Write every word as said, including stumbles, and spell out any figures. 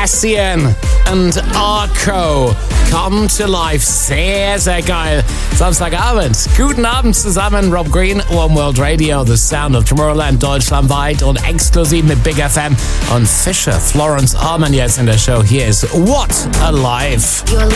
Cassian und Arco. Come to Life. Sehr, sehr geil. Samstagabend. Guten Abend zusammen. Rob Green, One World Radio, The Sound of Tomorrowland, deutschlandweit und exklusiv mit Big F M und Fisher, Florence Arman jetzt in der Show. Hier ist What a Life. You're